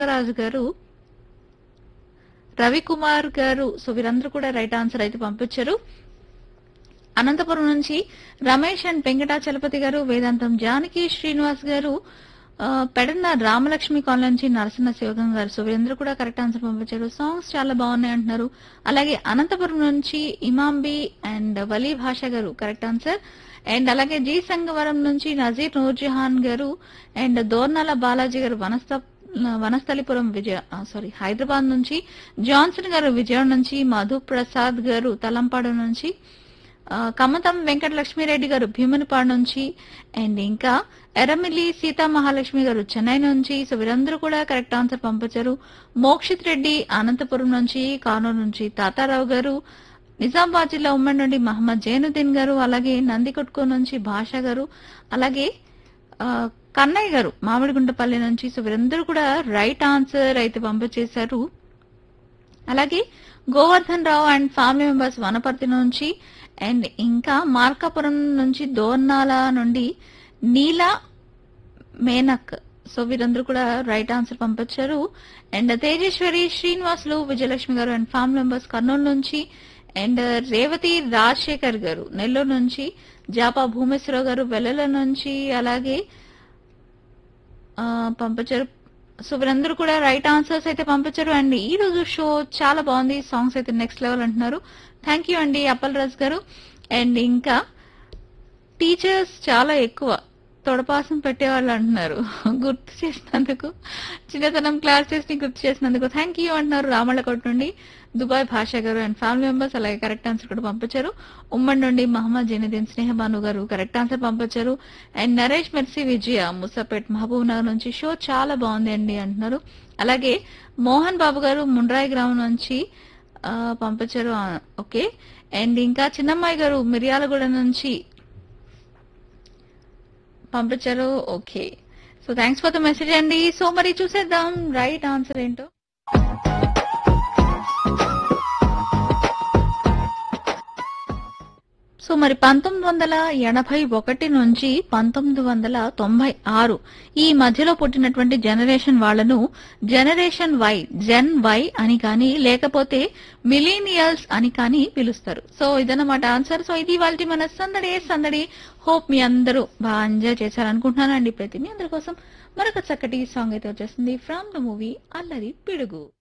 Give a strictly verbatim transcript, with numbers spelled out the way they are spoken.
రాజు గారు, రవికుమార్ గారు. సో వీరందరూ కూడా రైట్ ఆన్సర్ అయితే పంపించారు. అనంతపురం నుంచి రమేష్ అండ్ వెంకటాచలపతి గారు, వేదాంతం జానకి శ్రీనివాస్ గారు, ఆ, పెడన్న రామలక్ష్మి కాలనీ నుంచి నరసింహ శివగం గారు. సో వీరందరూ కూడా కరెక్ట్ ఆన్సర్ పంపించారు. సాంగ్స్ చాలా బాగున్నాయి అంటున్నారు. అలాగే అనంతపురం నుంచి ఇమాంబి అండ్ వలీ భాష గారు కరెక్ట్ ఆన్సర్. అండ్ అలాగే జీ సంగవరం నుంచి నజీర్ నూర్జహాన్ గారు అండ్ దోర్నాల బాలాజీ గారు వనస్థ వనస్థలిపురం విజయ సారీ హైదరాబాద్ నుంచి, జాన్సన్ గారు విజయవాడ నుంచి, మధు ప్రసాద్ గారు తలంపాడు నుంచి, ఆ, కమతం వెంకట లక్ష్మీరెడ్డి గారు భీమునిపాడు నుంచి, అండ్ ఇంకా ఎర్రమిల్లి సీతా మహాలక్ష్మి గారు చెన్నై నుంచి. సో వీరందరూ కూడా కరెక్ట్ ఆన్సర్ పంపించారు. మోక్షిత్ రెడ్డి అనంతపురం నుంచి, కానూరు నుంచి తాతారావు గారు, నిజామాబాద్ జిల్లా ఉమ్మడి నుండి మహమ్మద్ జైనుద్దీన్ గారు, అలాగే నందికొట్కో నుంచి భాష గారు, అలాగే ఆ, కన్నయ్య గారు మామిడిగుంటపల్లి నుంచి. సో వీరందరూ కూడా రైట్ ఆన్సర్ అయితే పంపించేశారు. అలాగే గోవర్ధన్ రావు అండ్ ఫ్యామిలీ మెంబర్స్ వనపర్తి నుంచి, అండ్ ఇంకా మార్కాపురం నుంచి దోర్నాల నుండి నీలా మేనక్. సో వీరందరూ కూడా రైట్ ఆన్సర్ పంపించారు. అండ్ తేజేశ్వరి శ్రీనివాసులు విజయలక్ష్మి గారు అండ్ ఫ్యామిలీ మెంబర్స్ కర్నూలు నుంచి, అండ్ రేవతి రాజశేఖర్ గారు నెల్లూరు నుంచి, జాపా భూమేశ్వరరావు గారు వెల్లల నుంచి, అలాగే ఆ, పంపించారు. సో వీరందరూ కూడా రైట్ ఆన్సర్స్ అయితే పంపించారు. అండ్ ఈ రోజు షో చాలా బాగుంది, సాంగ్స్ అయితే నెక్స్ట్ లెవెల్ అంటున్నారు. థ్యాంక్ యూ అండి అప్పల్ రాజ్ గారు. అండ్ ఇంకా టీచర్స్ చాలా ఎక్కువ తొడపాసం పెట్టేవాళ్ళు అంటున్నారు. గుర్తు చేసినందుకు, చిన్నతనం క్లాసెస్ ని గుర్తు చేసినందుకు థ్యాంక్ యూ అంటున్నారు రామళ్ళకోట నుండి దుబాయ్ భాష గారు అండ్ ఫ్యామిలీ మెంబర్స్. అలాగే కరెక్ట్ ఆన్సర్ కూడా పంపించారు. ఉమ్మడి నుండి మహమ్మద్ జైనుద్దీన్ స్నేహబాను గారు కరెక్ట్ ఆన్సర్ పంపించారు. అండ్ నరేష్ మెర్సీ విజయ ముసాపేట్ మహబూబ్ నగర్ నుంచి షో చాలా బాగుంది అండి అంటున్నారు. అలాగే మోహన్ బాబు గారు ముండ్రాయి గ్రామం నుంచి ఆ, పంపించారు. ఆ, ఓకే. అండ్ ఇంకా చిన్నమ్మాయి గారు మిర్యాలగూడ నుంచి పంపించారు. Okay, so thanks for the message అండి. సో మరి చూసేద్దాం రైట్ ఆన్సర్ ఏంటో. సో మరి పంతొమ్మిది వందల ఎనభై ఒకటి నుంచి పంతొమ్మిది వందల తొంభై ఆరు ఈ మధ్యలో పుట్టినటువంటి జనరేషన్ వాళ్లను జనరేషన్ వై జెన్ వై అని కానీ లేకపోతే మిలీనియల్స్ అని కానీ పిలుస్తారు. సో ఇదన్నమాట ఆన్సర్. సో ఇది వాళ్ళ మన సందడి సందడి. హోప్ మీ అందరూ బాగా ఎంజాయ్ చేశారనుకుంటున్నాను అండి. ప్రతి మీ అందరి కోసం మరొక చక్కటి సాంగ్ అయితే వచ్చేస్తుంది ఫ్రమ్ ద మూవీ అల్లరి పిడుగు.